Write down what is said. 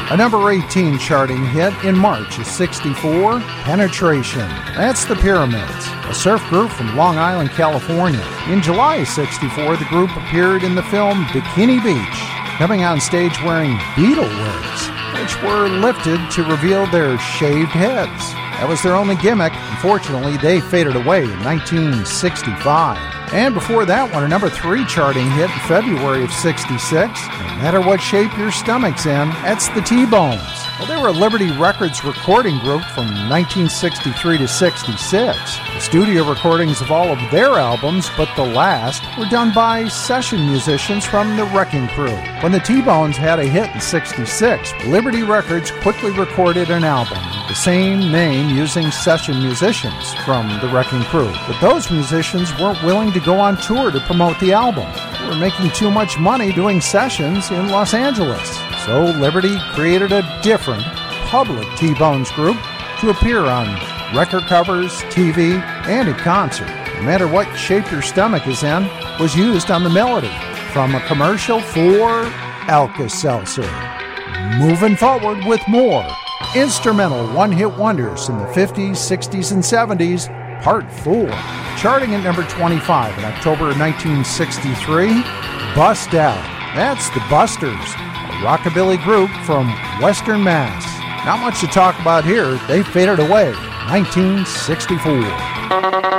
A number 18 charting hit in March of '64, Penetration. That's the Pyramids, a surf group from Long Island, California. In July of '64, the group appeared in the film Bikini Beach, coming on stage wearing Beatle wigs, which were lifted to reveal their shaved heads. That was their only gimmick. Unfortunately, they faded away in 1965. And before that one, a number 3 charting hit in February of '66. No matter what shape your stomach's in, that's the T-Bones. Well, they were a Liberty Records recording group from 1963 to '66. The studio recordings of all of their albums, but the last, were done by session musicians from the Wrecking Crew. When the T-Bones had a hit in '66, Liberty Records quickly recorded an album, the same name, using session musicians from the Wrecking Crew. But those musicians weren't willing to go on tour to promote the album. They were making too much money doing sessions in Los Angeles. So Liberty created a different, public T-Bones group to appear on record covers, TV, and at concert. No matter what shape your stomach is in was used on the melody from a commercial for Alka-Seltzer. Moving forward with more instrumental one-hit wonders in the 50s, 60s, and 70s, Part 4. Charting at number 25 in October of 1963, Bust Out. That's the Busters, a rockabilly group from Western Mass. Not much to talk about here. They faded away in 1964.